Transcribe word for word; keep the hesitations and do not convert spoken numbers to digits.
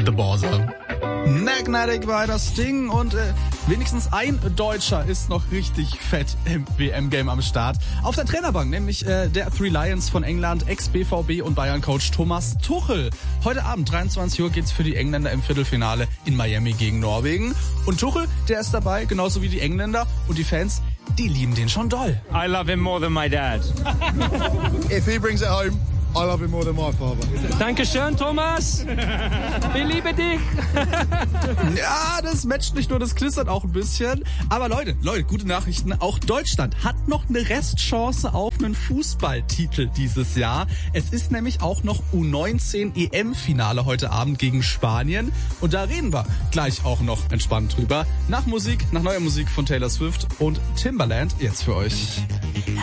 The Borsa. Magnetic war das Ding und äh, wenigstens ein Deutscher ist noch richtig fett im W M-Game am Start. Auf der Trainerbank, nämlich äh, der Three Lions von England, Ex-B V B und Bayern-Coach Thomas Tuchel. Heute Abend, dreiundzwanzig Uhr, geht's für die Engländer im Viertelfinale in Miami gegen Norwegen. Und Tuchel, der ist dabei, genauso wie die Engländer und die Fans, die lieben den schon doll. I love him more than my dad. If he brings it home, I love him more than my father. Dankeschön, Thomas. Wir lieben dich. Ja, das matcht nicht nur, das knistert auch ein bisschen. Aber Leute, Leute, gute Nachrichten. Auch Deutschland hat noch eine Restchance auf einen Fußballtitel dieses Jahr. Es ist nämlich auch noch U neunzehn E M-Finale heute Abend gegen Spanien. Und da reden wir gleich auch noch entspannt drüber. Nach Musik, nach neuer Musik von Taylor Swift und Timbaland jetzt für euch.